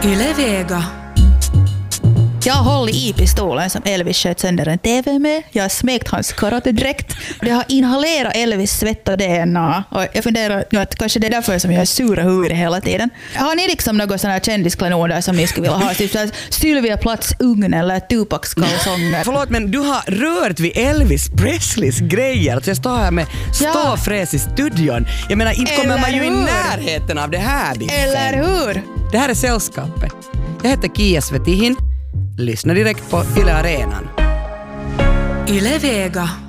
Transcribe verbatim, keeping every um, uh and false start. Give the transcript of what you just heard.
Yle Vega. Jag håller i pistolen som Elvis sköt sönder en tv med. Jag har smekt hans karatedräkt. Jag har inhalerat Elvis svett och D N A. Och jag funderar nu att kanske det är därför som jag är sura huvudet hela tiden. Har ni liksom något sådana här kändisklenoder som ni skulle vilja ha? Typ Sylvia Platts ugn eller Tupacs kalsonger. Förlåt, men du har rört vid Elvis Presleys grejer. Så jag står här med ståfräs i studion. Jag menar, inte kommer man ju i närheten av det här. Eller hur? Det här är Sällskapet. Jag heter Kia Svetihin. Lyssna direkt på Yle Arenan. Yle Vega.